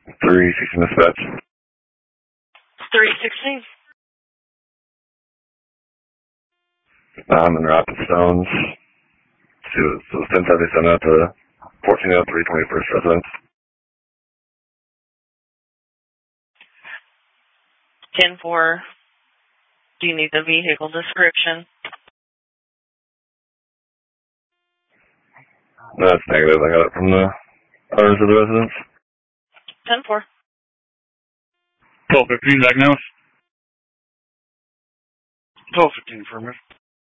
316 dispatch. 316. I'm in Rapid Stones. So it's 1077 out to 1403 21st residence. 10-4. Do you need the vehicle description? No, it's negative. I got it from the owners of the residence. 10-4. 1215 diagnosed. 1215 affirmative.